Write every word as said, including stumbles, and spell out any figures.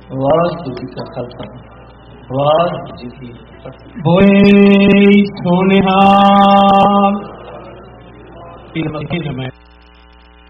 ਵਾਹਿਗੁਰੂ ਜੀ ਕਾ ਖਾਲਸਾ ਵਾਹਿਗੁਰੂ ਜੀ ਕੀ ਫਤਿਹ। ਬੋਏ ਸੋਨਿਹਾਲ।